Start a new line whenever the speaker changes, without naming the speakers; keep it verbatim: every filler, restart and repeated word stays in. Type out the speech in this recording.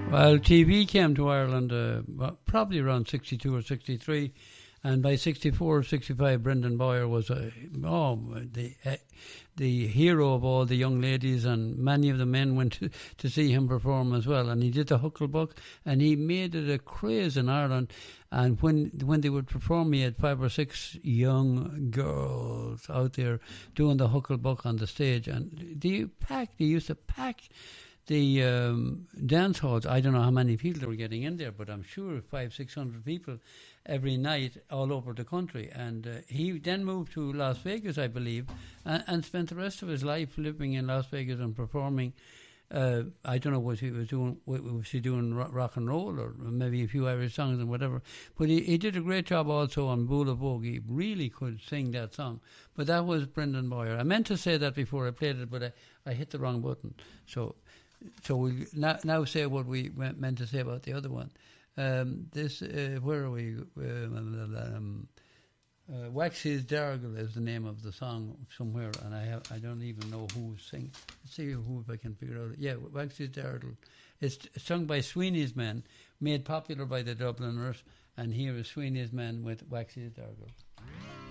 Well, T V came to Ireland uh, well, probably around sixty-two or sixty-three, and by sixty-four or sixty-five, Brendan Boyer was a, oh, the uh, the hero of all the young ladies, and many of the men went to, to see him perform as well. And he did the Hucklebuck, and he made it a craze in Ireland. And when when they would perform, he had five or six young girls out there doing the Hucklebuck on the stage, and they packed. They used to pack the um, dance halls. I don't know how many people they were getting in there, but I'm sure five, six hundred people every night all over the country. And uh, he then moved to Las Vegas, I believe, and, and spent the rest of his life living in Las Vegas and performing. Uh, I don't know what he was doing. Was he doing rock and roll or maybe a few Irish songs and whatever? But he, he did a great job also on Bull of Vogue. He really could sing that song. But that was Brendan Boyer. I meant to say that before I played it, but I, I hit the wrong button. So, so we now, now say what we meant to say about the other one. Um, this uh, where are we? Um, uh, Waxy's Dargle is the name of the song somewhere, and I have I don't even know who's singing. Let's see who if I can figure out. Yeah, Waxy's Dargle. It's sung by Sweeney's Men, made popular by the Dubliners, and here is Sweeney's Men with Waxy's Dargle.